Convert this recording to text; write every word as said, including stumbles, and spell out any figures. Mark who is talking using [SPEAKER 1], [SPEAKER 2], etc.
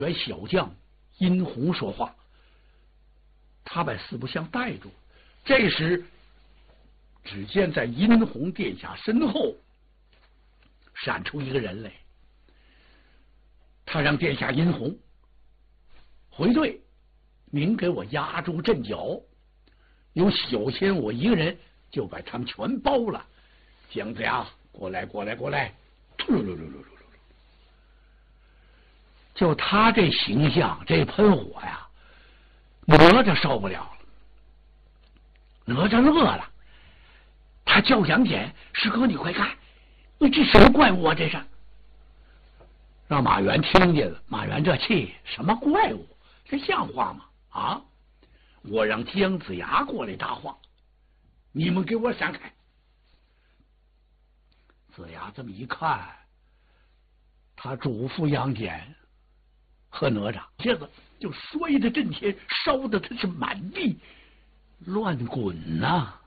[SPEAKER 1] 原小将殷红说话，他把四不像带住。这时，只见在殷红殿下身后闪出一个人来，他让殿下殷红回队，您给我压住阵脚，有小仙我一个人就把他们全包了。姜子牙，过来，过来，过来！突噜噜噜噜噜噜！就他这形象，这喷火呀，哪吒受不了了。哪吒乐了，他叫杨戬：“师哥，你快看，你这什么怪物啊？这是！”让马援听见了，马援这气，什么怪物？这像话吗？啊！我让姜子牙过来搭话，你们给我闪开！子牙这么一看，他嘱咐杨戬和哪吒，这个就摔得震天，烧得他是满地乱滚呐、啊。